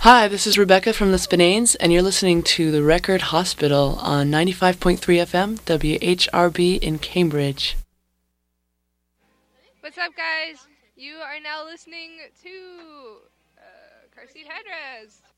Hi, this is Rebecca from the Spinanes, and you're listening to The Record Hospital on 95.3 FM, WHRB in Cambridge. What's up, guys? You are now listening to Car Seat Headrest.